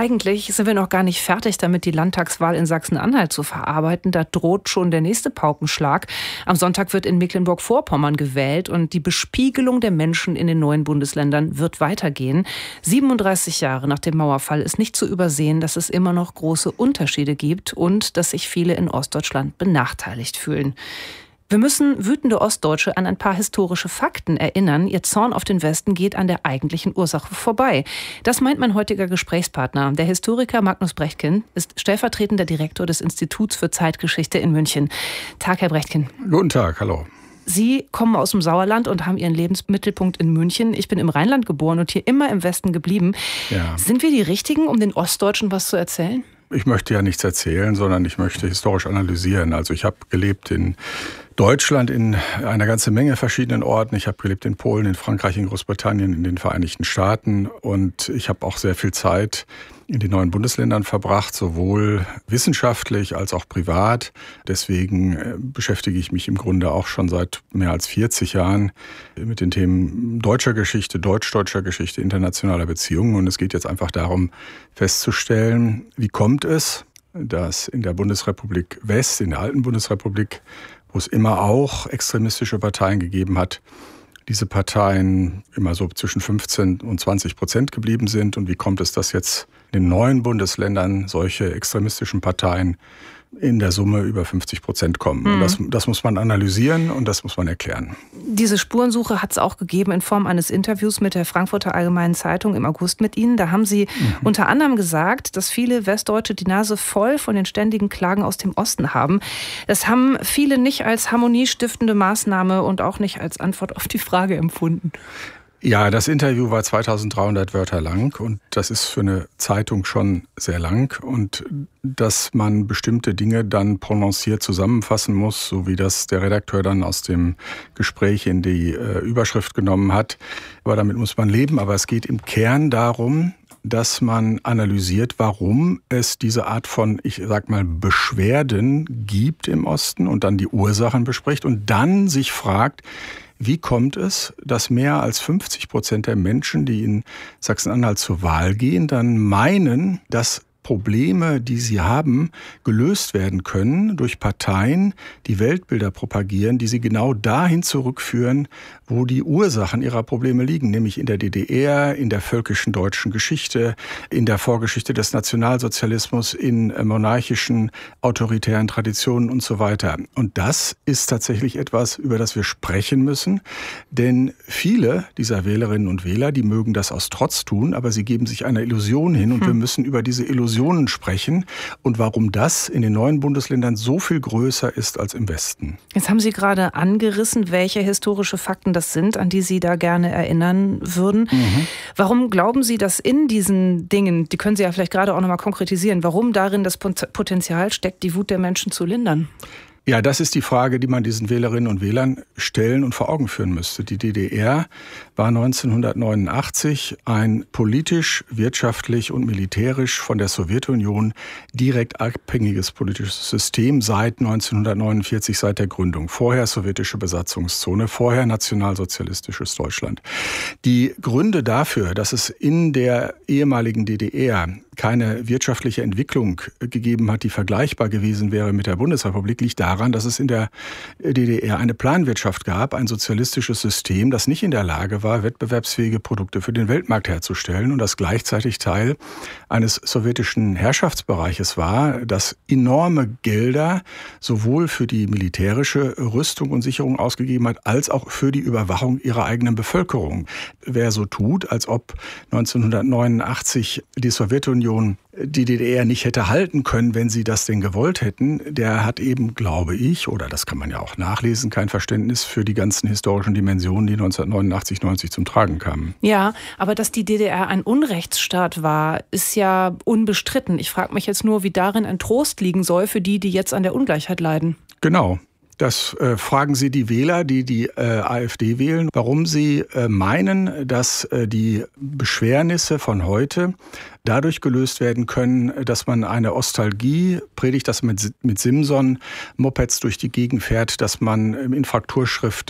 eigentlich sind wir noch gar nicht fertig damit, die Landtagswahl in Sachsen-Anhalt zu verarbeiten. Da droht schon der nächste Paukenschlag. Am Sonntag wird in Mecklenburg-Vorpommern gewählt und die Bespiegelung der Menschen in den neuen Bundesländern wird weitergehen. 37 Jahre nach dem Mauerfall ist nicht zu übersehen, dass es immer noch große Unterschiede gibt und dass sich viele in Ostdeutschland benachteiligt fühlen. Wir müssen wütende Ostdeutsche an ein paar historische Fakten erinnern. Ihr Zorn auf den Westen geht an der eigentlichen Ursache vorbei. Das meint mein heutiger Gesprächspartner. Der Historiker Magnus Brechtken ist stellvertretender Direktor des Instituts für Zeitgeschichte in München. Tag, Herr Brechtken. Guten Tag, hallo. Sie kommen aus dem Sauerland und haben Ihren Lebensmittelpunkt in München. Ich bin im Rheinland geboren und hier immer im Westen geblieben. Ja. Sind wir die Richtigen, um den Ostdeutschen was zu erzählen? Ich möchte ja nichts erzählen, sondern ich möchte historisch analysieren. Also ich habe gelebt in Deutschland in einer ganzen Menge verschiedenen Orten. Ich habe gelebt in Polen, in Frankreich, in Großbritannien, in den Vereinigten Staaten. Und ich habe auch sehr viel Zeit in den neuen Bundesländern verbracht, sowohl wissenschaftlich als auch privat. Deswegen beschäftige ich mich im Grunde auch schon seit mehr als 40 Jahren mit den Themen deutscher Geschichte, deutsch-deutscher Geschichte, internationaler Beziehungen. Und es geht jetzt einfach darum, festzustellen, wie kommt es, dass in der Bundesrepublik West, in der alten Bundesrepublik, wo es immer auch extremistische Parteien gegeben hat, diese Parteien immer so zwischen 15% und 20% geblieben sind. Und wie kommt es, dass jetzt in den neuen Bundesländern solche extremistischen Parteien in der Summe über 50% kommen? Und das muss man analysieren und das muss man erklären. Diese Spurensuche hat es auch gegeben in Form eines Interviews mit der Frankfurter Allgemeinen Zeitung im August mit Ihnen. Da haben Sie unter anderem gesagt, dass viele Westdeutsche die Nase voll von den ständigen Klagen aus dem Osten haben. Das haben viele nicht als harmoniestiftende Maßnahme und auch nicht als Antwort auf die Frage empfunden. Ja, das Interview war 2300 Wörter lang und das ist für eine Zeitung schon sehr lang. Und dass man bestimmte Dinge dann prononciert zusammenfassen muss, so wie das der Redakteur dann aus dem Gespräch in die Überschrift genommen hat. Aber damit muss man leben. Aber es geht im Kern darum, dass man analysiert, warum es diese Art von, ich sag mal, Beschwerden gibt im Osten und dann die Ursachen bespricht und dann sich fragt, wie kommt es, dass mehr als 50% der Menschen, die in Sachsen-Anhalt zur Wahl gehen, dann meinen, dass Probleme, die sie haben, gelöst werden können durch Parteien, die Weltbilder propagieren, die sie genau dahin zurückführen, wo die Ursachen ihrer Probleme liegen, nämlich in der DDR, in der völkischen deutschen Geschichte, in der Vorgeschichte des Nationalsozialismus, in monarchischen, autoritären Traditionen und so weiter. Und das ist tatsächlich etwas, über das wir sprechen müssen, denn viele dieser Wählerinnen und Wähler, die mögen das aus Trotz tun, aber sie geben sich einer Illusion hin und wir müssen über diese Illusionen sprechen und warum das in den neuen Bundesländern so viel größer ist als im Westen. Jetzt haben Sie gerade angerissen, welche historische Fakten das sind, an die Sie da gerne erinnern würden. Warum glauben Sie, dass in diesen Dingen, die können Sie ja vielleicht gerade auch nochmal konkretisieren, warum darin das Potenzial steckt, die Wut der Menschen zu lindern? Ja, das ist die Frage, die man diesen Wählerinnen und Wählern stellen und vor Augen führen müsste. Die DDR war 1989 ein politisch, wirtschaftlich und militärisch von der Sowjetunion direkt abhängiges politisches System seit 1949, seit der Gründung. Vorher sowjetische Besatzungszone, vorher nationalsozialistisches Deutschland. Die Gründe dafür, dass es in der ehemaligen DDR keine wirtschaftliche Entwicklung gegeben hat, die vergleichbar gewesen wäre mit der Bundesrepublik, liegt daran, dass es in der DDR eine Planwirtschaft gab, ein sozialistisches System, das nicht in der Lage war, wettbewerbsfähige Produkte für den Weltmarkt herzustellen und das gleichzeitig Teil eines sowjetischen Herrschaftsbereiches war, das enorme Gelder sowohl für die militärische Rüstung und Sicherung ausgegeben hat, als auch für die Überwachung ihrer eigenen Bevölkerung. Wer so tut, als ob 1989 die Sowjetunion die DDR nicht hätte halten können, wenn sie das denn gewollt hätten, der hat eben, glaube ich, oder das kann man ja auch nachlesen, kein Verständnis für die ganzen historischen Dimensionen, die 1989, 90 zum Tragen kamen. Ja, aber dass die DDR ein Unrechtsstaat war, ist ja unbestritten. Ich frage mich jetzt nur, wie darin ein Trost liegen soll für die, die jetzt an der Ungleichheit leiden. Genau. Das fragen Sie die Wähler, die AfD wählen, warum sie meinen, dass die Beschwernisse von heute dadurch gelöst werden können, dass man eine Ostalgie predigt, dass man mit Simson-Mopeds durch die Gegend fährt, dass man in Frakturschrift